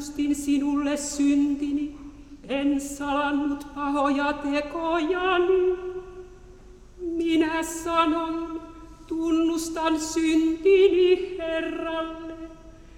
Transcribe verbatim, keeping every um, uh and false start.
tunnustin sinulle syntini, en salannut pahoja tekojani. Minä sanoin, tunnustan syntini Herralle.